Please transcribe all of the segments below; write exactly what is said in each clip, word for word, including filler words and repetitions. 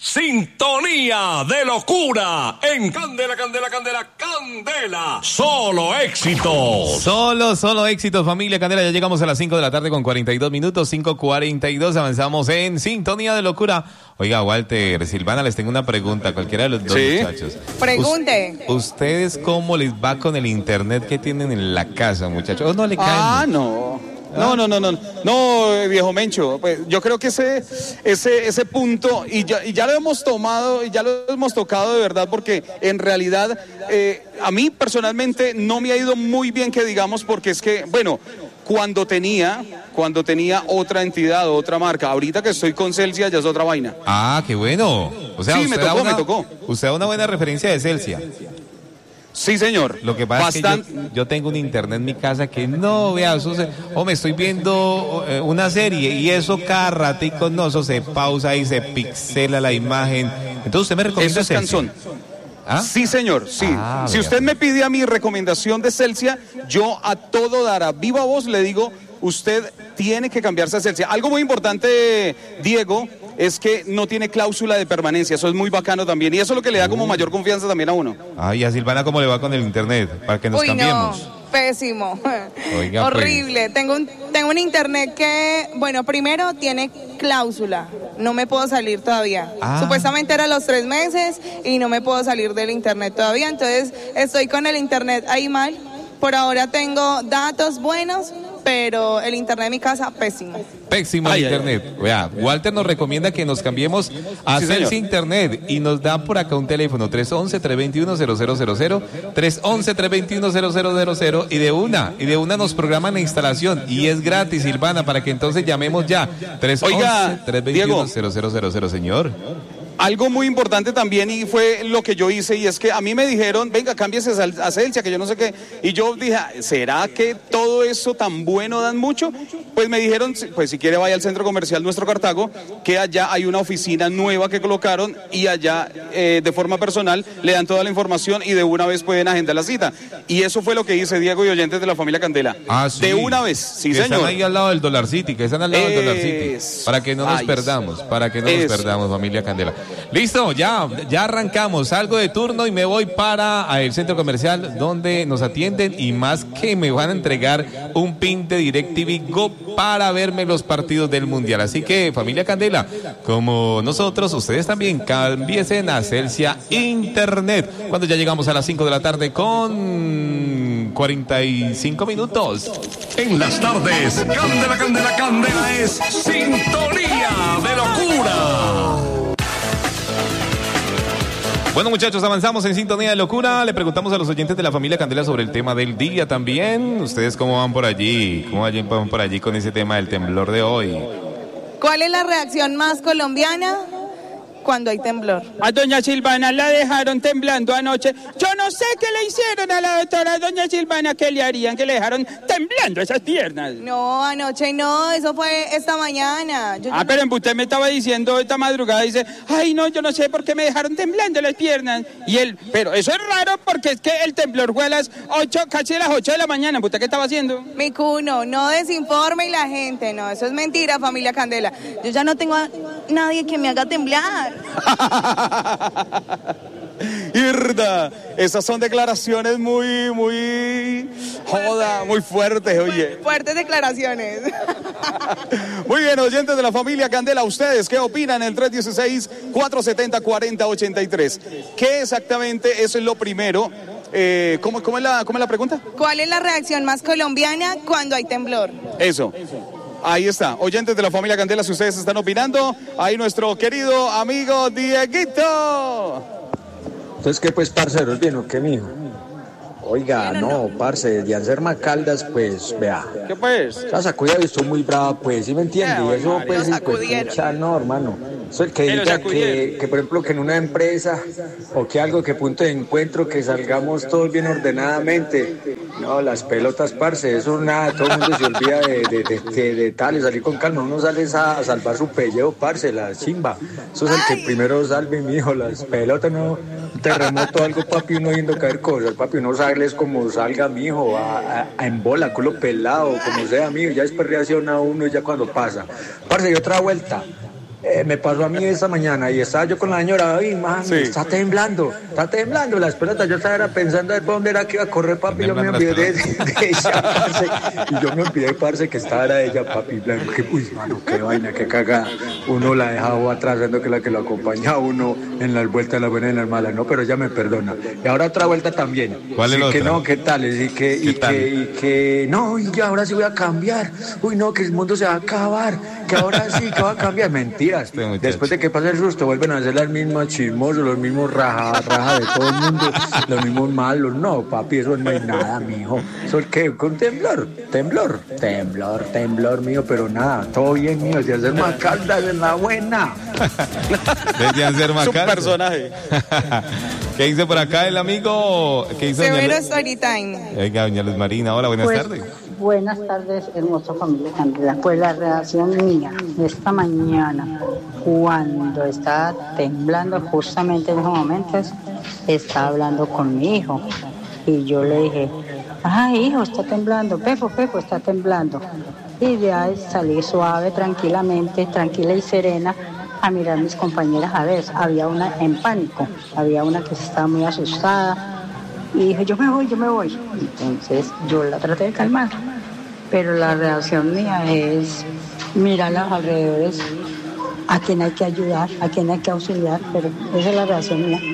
Sintonía de locura en Candela, Candela, Candela, Candela. Solo éxitos. Solo, solo éxitos, familia Candela. Ya llegamos a las cinco de la tarde con cuarenta y dos minutos, cinco cuarenta y dos. Avanzamos en Sintonía de locura. Oiga, Walter, Silvana, les tengo una pregunta. Cualquiera de los dos ¿Sí? muchachos. Pregunte. Us- ¿Ustedes cómo les va con el internet que tienen en la casa, muchachos? ¿O no le caen? Ah, no. No, no, no, no, no, viejo Mencho, pues yo creo que ese, ese, ese punto, y ya, y ya lo hemos tomado, y ya lo hemos tocado de verdad, porque en realidad eh, a mí personalmente no me ha ido muy bien que digamos, porque es que, bueno, cuando tenía, cuando tenía otra entidad, otra marca, ahorita que estoy con Celsia ya es otra vaina. Ah, qué bueno. O sea, sí, usted me tocó, una, me tocó. Usted da una buena referencia de Celsia. Sí, señor. Lo que pasa Bastante. es que yo, yo tengo un internet en mi casa que no, vea, eso se, o me estoy viendo eh, una serie y eso cada ratico, no, eso se pausa y se pixela la imagen. Entonces usted me recomienda Eso es canción. ¿Ah? Sí, señor, sí. Ah, si usted me pide a mi recomendación de Celsia, yo a todo dar a viva voz le digo, usted tiene que cambiarse a Celsia. Algo muy importante, Diego, es que no tiene cláusula de permanencia, eso es muy bacano también, y eso es lo que le da como mayor confianza también a uno. Ay, a Silvana, ¿cómo le va con el internet? Para que nos Uy, cambiemos. No, pésimo. Oiga, horrible. Pues. Tengo un, tengo un internet que, bueno, primero tiene cláusula, no me puedo salir todavía. Ah. Supuestamente era los tres meses y no me puedo salir del internet todavía, entonces estoy con el internet ahí mal. Por ahora tengo datos buenos, pero el internet de mi casa, pésimo. Pésimo el internet. Ay, ay. Vea, Walter nos recomienda que nos cambiemos a sí, Celsia Internet y nos da por acá un teléfono tres once, tres veintiuno, cero cero cero cero, tres once, tres veintiuno, cero cero cero cero y de una, y de una nos programan la instalación y es gratis, Silvana, para que entonces llamemos ya. tres once, tres veintiuno, cero cero cero cero, señor. Algo muy importante también y fue lo que yo hice y es que a mí me dijeron, venga, cámbiese a Celsia, que yo no sé qué, y yo dije, ¿será que todo eso tan bueno dan mucho? Pues me dijeron, pues si quiere vaya al centro comercial Nuestro Cartago, que allá hay una oficina nueva que colocaron y allá eh, de forma personal le dan toda la información y de una vez pueden agendar la cita. Y eso fue lo que hice, Diego y oyentes de la familia Candela. Ah, sí. De una vez, sí, que señor. Están ahí al lado del Dollar City, que están al lado es... del Dollar City, para que no nos Ay, perdamos, para que no es... nos perdamos, familia Candela. Listo, ya, ya arrancamos, salgo de turno y me voy para el centro comercial donde nos atienden y más que me van a entregar un pin de DirecTV Go para verme los partidos del Mundial. Así que, familia Candela, como nosotros, ustedes también cámbiense a Celsia Internet. Cuando ya llegamos a las cinco de la tarde con cuarenta y cinco minutos. En las tardes, Candela, Candela, Candela es Sintonía de locura. Bueno, muchachos, avanzamos en Sintonía de Locura. Le preguntamos a los oyentes de la familia Candela sobre el tema del día también. ¿Ustedes cómo van por allí? ¿Cómo van por allí con ese tema del temblor de hoy? ¿Cuál es la reacción más colombiana cuando hay temblor? A doña Silvana la dejaron temblando anoche. Yo no sé qué le hicieron a la doctora doña Silvana, qué le harían, que le dejaron temblando esas piernas. No, anoche no, eso fue esta mañana. Yo, ah, yo pero no... usted me estaba diciendo esta madrugada, dice, ay no, yo no sé por qué me dejaron temblando las piernas. Y él, pero eso es raro porque es que el temblor fue a las ocho, casi a las ocho de la mañana. ¿Usted qué estaba haciendo? Mi cuno, no desinforme y la gente, no, eso es mentira, familia Candela. Yo ya no tengo a nadie que me haga temblar. Irda, esas son declaraciones muy, muy joda, muy fuertes, oye. Fuertes declaraciones. Muy bien, oyentes de la familia Candela, ¿ustedes qué opinan? El tres uno seis, cuatro siete cero, cuatro cero ocho tres. ¿Qué exactamente eso es lo primero? Eh, ¿cómo, cómo, es la, ¿Cómo es la pregunta? ¿Cuál es la reacción más colombiana cuando hay temblor? Eso. Ahí está, oyentes de la familia Candela, si ustedes están opinando, ahí nuestro querido amigo Dieguito. Entonces, ¿qué pues, parceros? ¿Bien o qué, mijo? Oiga, no, parce, de hacer Macaldas, pues, vea. ¿Qué pues? Esa sacudida estuvo muy brava, pues, ¿sí me entiende? Y eso, pues, sí, pues, pucha, no, hermano. Eso el que diga que, que, por ejemplo, que en una empresa, o que algo, que punto de encuentro, que salgamos todos bien ordenadamente. No, las pelotas, parce, eso nada, todo el mundo se olvida de, de, de, de, de tal, y salir con calma. Uno sale a salvar su pellejo, parce, la chimba. Eso es el que primero salve, mijo, las pelotas, no, un terremoto, algo, papi, uno yendo a caer cosas, papi, uno sale es como salga, mijo, a, a, a en bola, culo pelado, como sea, mijo, ya después reacciona uno ya cuando pasa. Parce, y otra vuelta, Eh, me pasó a mí esta mañana y estaba yo con la señora, ay, mami, Sí. está temblando, está temblando las pelotas. Yo estaba pensando a ver por dónde era que iba a correr, papi. Yo me Temblando olvidé las de, de ella, parce. Y yo me olvidé, parce, que estaba era ella, papi. Blanco, que, uy, mano, qué vaina, qué cagada. Uno la dejaba atrás, siendo que la que lo acompaña a uno en las vueltas, las buenas y las malas, no, pero ella me perdona. Y ahora otra vuelta también. ¿Cuál es sí, la que otra? no, ¿qué tal? Y que, ¿Qué y tal? que, y que, no, y ya ahora sí voy a cambiar. Uy, no, que el mundo se va a acabar. Que ahora sí, que va a cambiar. Mentiras. Este muchacho. Después de que pase el susto, vuelven a ser las mismas chismosos, los mismos raja, raja de todo el mundo, los mismos malos. No, papi, eso no es nada, mijo. ¿Eso es qué? ¿Con temblor? ¿Temblor? Temblor, temblor mío, pero nada, todo bien mío. Si hacer más caldas en la buena. Desde hacer Es un Macardo. personaje. ¿Qué dice por acá el amigo? ¿Qué dice doña Severo Luz? Storytime. Oiga, doña Luz Marina, hola, buenas Pues, tardes. Buenas tardes, hermosa familia Candela. Pues la reacción mía esta mañana, cuando estaba temblando, justamente en esos momentos, estaba hablando con mi hijo. Y yo le dije, ay, hijo, está temblando, Pepo, Pepo, está temblando. Y de ahí salí suave, tranquilamente, tranquila y serena, a mirar a mis compañeras a ver. Había una en pánico, había una que estaba muy asustada. Y dijo, yo me voy, yo me voy. Entonces yo la traté de calmar. Pero la reacción mía es mirar a los alrededores, a quien hay que ayudar, a quien hay que auxiliar. Pero esa es la reacción mía.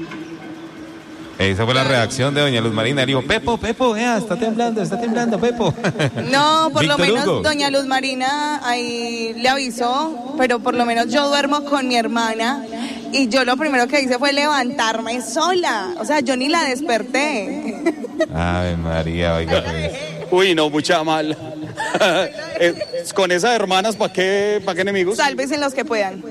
Esa fue la reacción de doña Luz Marina. Le dijo, Pepo, Pepo, vea, está temblando, está temblando, Pepo. No, por lo Víctor menos Hugo. doña Luz Marina ahí le avisó, pero por lo menos yo duermo con mi hermana y yo lo primero que hice fue levantarme sola. O sea, yo ni la desperté. Ave María, oiga, pues. Uy, no, mucha mal. Eh, con esas hermanas, ¿para qué, pa' qué enemigos? Sálvese los que puedan.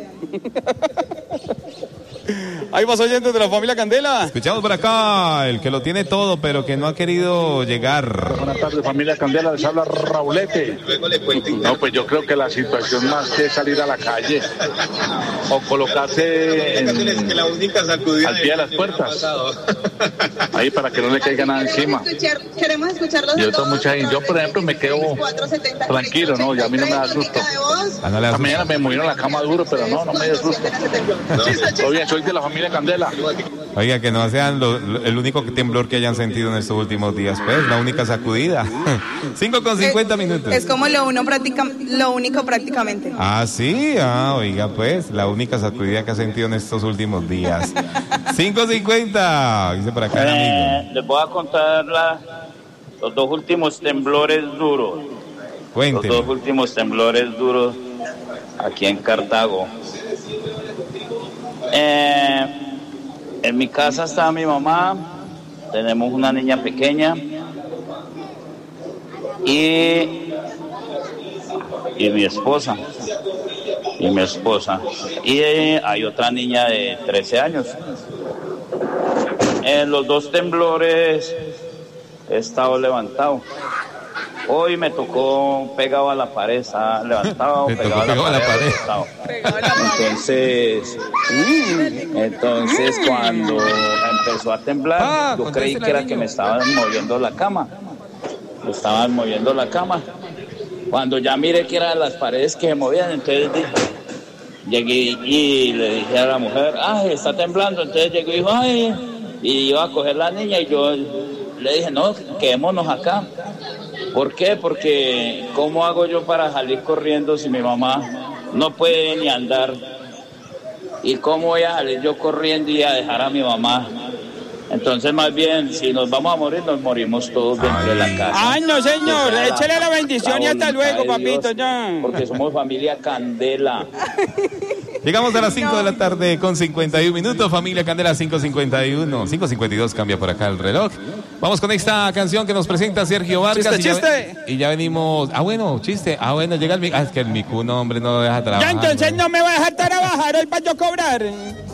Hay más oyentes de la familia Candela. Escuchamos por acá el que lo tiene todo, pero que no ha querido llegar. Buenas tardes, familia Candela, les habla Raulete. No, pues yo creo que la situación más que salir a la calle o colocarse en, al pie de las puertas, ahí para que no le caiga nada encima. Queremos escucharlos. Y otra mucha gente, yo por ejemplo me quedo tranquilo, no, ya a mí no me da susto. Ah, no le da Esta mañana susto. me movieron la cama duro, pero no, no me dio susto. Todo bien, soy de la familia Candela. Oiga, que no sean lo- lo- el único temblor que hayan sentido en estos últimos días, pues, la única sacudida. cinco con cincuenta minutos. Es como lo, uno práctica, lo único prácticamente. Ah, sí, ah, oiga, pues, la única sacudida que ha sentido en estos últimos días. cinco cincuenta, dice por acá el amigo. Eh, les voy a contar la- los dos últimos temblores duros. Los Cuénteme. dos últimos temblores duros aquí en Cartago. Eh, en mi casa está mi mamá, tenemos una niña pequeña y, y mi esposa. Y mi esposa. Y eh, hay otra niña de trece años. En los dos temblores he estado levantado. Hoy me tocó pegado a la pared, estaba levantado, Me tocó pegado, pegado a la pared. pared. acostado. Entonces, entonces cuando empezó a temblar, Ah, yo creí contéstele que era al que niño. me estaban moviendo la cama. Me estaban moviendo la cama. Cuando ya miré que eran las paredes que se movían, entonces di- llegué y le dije a la mujer, ay, está temblando. Entonces llegó y dijo, ay, y iba a coger la niña y yo le dije, no, quedémonos acá. ¿Por qué? Porque ¿cómo hago yo para salir corriendo si mi mamá no puede ni andar? ¿Y cómo voy a salir yo corriendo y a dejar a mi mamá? Entonces, más bien, si nos vamos a morir, nos morimos todos dentro de la casa. Ay, no, señor, Que sea échale la bendición y hasta voluntad luego, de papito, Dios, ya. Porque somos familia Candela. Llegamos a las cinco de la tarde con cincuenta y un minutos. Familia Candela cinco cincuenta y uno. cinco cincuenta y dos cambia por acá el reloj. Vamos con esta canción que nos presenta Sergio Vargas. Chiste, y, ya, chiste. y ya venimos. Ah, bueno, chiste. Ah, bueno, llega el mic. Ah, es que el micuno, hombre, no deja trabajar. Ya, entonces güey. no me va a dejar trabajar hoy para yo cobrar.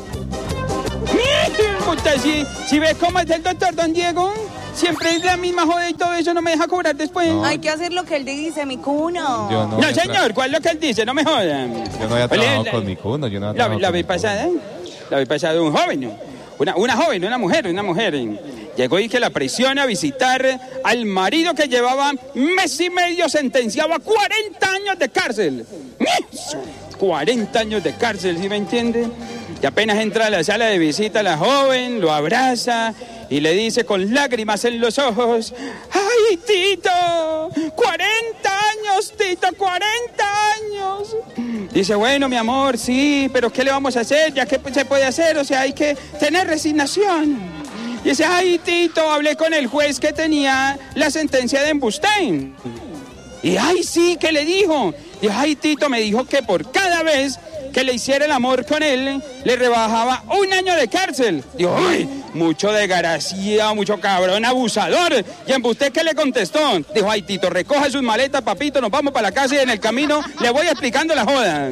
Puta, si, si ves cómo es el doctor Don Diego, siempre es la misma joda y todo eso, no me deja cobrar después. No. Hay que hacer lo que él dice, mi cuno. Yo no. No, voy a tra- señor, ¿cuál es lo que él dice? No me jodan. Yo no había Oye, trabajado la- con micuno. Yo no había La, trabajado la con vez micuno. pasada, ¿eh? La vez pasada un joven, una, una joven, una mujer, una mujer. eh, Llegó y que la prisión a visitar al marido que llevaba mes y medio sentenciado a cuarenta años de cárcel. cuarenta años de cárcel, ¿sí me entiende? Y apenas entra a la sala de visita la joven, lo abraza y le dice con lágrimas en los ojos, ¡ay, Tito! ¡cuarenta años, Tito! ¡cuarenta años! Dice, bueno, mi amor, sí, pero ¿qué le vamos a hacer? ¿Ya qué se puede hacer? O sea, hay que tener resignación. Dice, ay, Tito, hablé con el juez que tenía la sentencia de embuste. Y, ay, sí, ¿qué le dijo? Y, ay, Tito me dijo que por cada vez que le hiciera el amor con él, le rebajaba un año de cárcel. Dijo, uy, mucho desgraciado, mucho cabrón, abusador. Y embuste, ¿qué le contestó? Dijo, ay, Tito, recoja sus maletas, papito, nos vamos para la casa y en el camino le voy explicando la joda.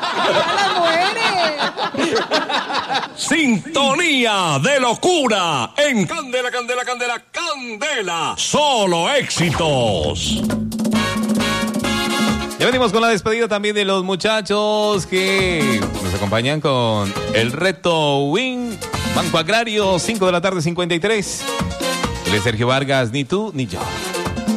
Sintonía de locura en Candela, Candela, Candela, Candela. Solo éxitos. Ya venimos con la despedida también de los muchachos que nos acompañan con el reto Win Banco Agrario, cinco de la tarde, cincuenta y tres. Él es Sergio Vargas, ni tú ni yo.